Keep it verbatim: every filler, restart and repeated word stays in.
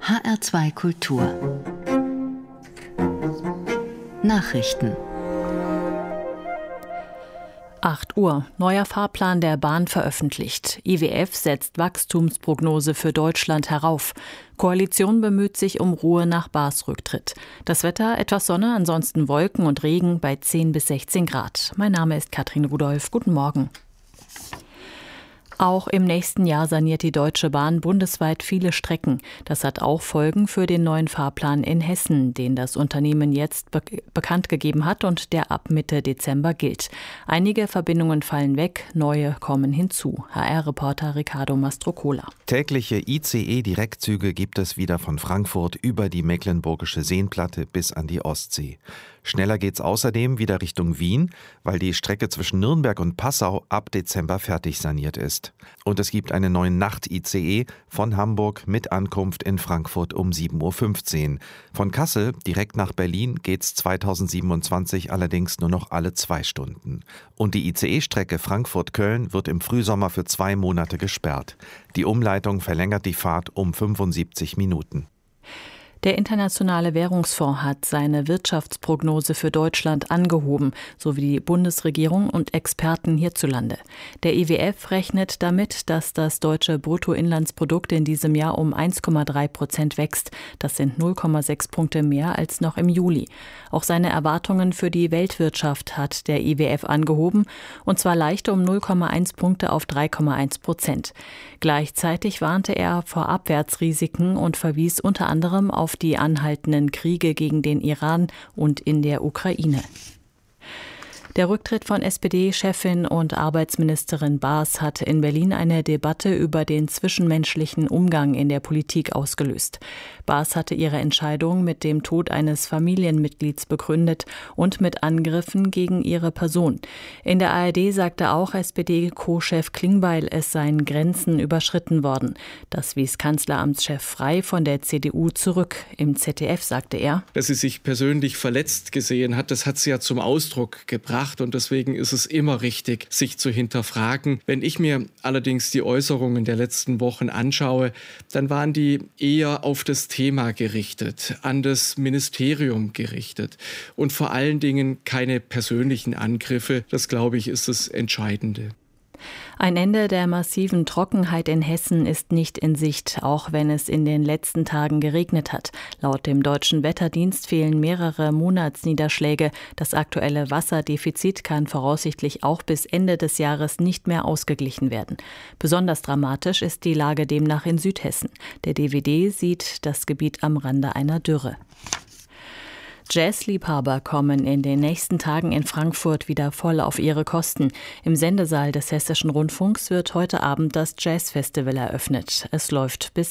H R zwei Kultur Nachrichten. acht Uhr. Neuer Fahrplan der Bahn veröffentlicht. I W F setzt Wachstumsprognose für Deutschland herauf. Koalition bemüht sich um Ruhe nach Baas Rücktritt. Das Wetter, etwas Sonne, ansonsten Wolken und Regen bei zehn bis sechzehn Grad. Mein Name ist Katrin Rudolph. Guten Morgen. Auch im nächsten Jahr saniert die Deutsche Bahn bundesweit viele Strecken. Das hat auch Folgen für den neuen Fahrplan in Hessen, den das Unternehmen jetzt be- bekannt gegeben hat und der ab Mitte Dezember gilt. Einige Verbindungen fallen weg, neue kommen hinzu. H R-Reporter Ricardo Mastrocola. Tägliche I C E-Direktzüge gibt es wieder von Frankfurt über die Mecklenburgische Seenplatte bis an die Ostsee. Schneller geht's außerdem wieder Richtung Wien, weil die Strecke zwischen Nürnberg und Passau ab Dezember fertig saniert ist. Und es gibt einen neuen Nacht-I C E von Hamburg mit Ankunft in Frankfurt um sieben Uhr fünfzehn. Von Kassel direkt nach Berlin geht's zweitausendsiebenundzwanzig allerdings nur noch alle zwei Stunden. Und die I C E-Strecke Frankfurt-Köln wird im Frühsommer für zwei Monate gesperrt. Die Umleitung verlängert die Fahrt um fünfundsiebzig Minuten. Der Internationale Währungsfonds hat seine Wirtschaftsprognose für Deutschland angehoben, sowie die Bundesregierung und Experten hierzulande. Der I W F rechnet damit, dass das deutsche Bruttoinlandsprodukt in diesem Jahr um eins Komma drei Prozent wächst. Das sind null Komma sechs Punkte mehr als noch im Juli. Auch seine Erwartungen für die Weltwirtschaft hat der I W F angehoben, und zwar leicht um null Komma eins Punkte auf drei Komma eins Prozent. Gleichzeitig warnte er vor Abwärtsrisiken und verwies unter anderem auf die anhaltenden Kriege gegen den Iran und in der Ukraine. Der Rücktritt von S P D-Chefin und Arbeitsministerin Baas hat in Berlin eine Debatte über den zwischenmenschlichen Umgang in der Politik ausgelöst. Baas hatte ihre Entscheidung mit dem Tod eines Familienmitglieds begründet und mit Angriffen gegen ihre Person. In der A R D sagte auch S P D-Co-Chef Klingbeil, es seien Grenzen überschritten worden. Das wies Kanzleramtschef Frey von der C D U zurück. Im Z D F sagte er: Dass sie sich persönlich verletzt gesehen hat, das hat sie ja zum Ausdruck gebracht. Und deswegen ist es immer richtig, sich zu hinterfragen. Wenn ich mir allerdings die Äußerungen der letzten Wochen anschaue, dann waren die eher auf das Thema gerichtet, an das Ministerium gerichtet und vor allen Dingen keine persönlichen Angriffe. Das, glaube ich, ist das Entscheidende. Ein Ende der massiven Trockenheit in Hessen ist nicht in Sicht, auch wenn es in den letzten Tagen geregnet hat. Laut dem Deutschen Wetterdienst fehlen mehrere Monatsniederschläge. Das aktuelle Wasserdefizit kann voraussichtlich auch bis Ende des Jahres nicht mehr ausgeglichen werden. Besonders dramatisch ist die Lage demnach in Südhessen. Der D W D sieht das Gebiet am Rande einer Dürre. Jazzliebhaber kommen in den nächsten Tagen in Frankfurt wieder voll auf ihre Kosten. Im Sendesaal des Hessischen Rundfunks wird heute Abend das Jazzfestival eröffnet. Es läuft bis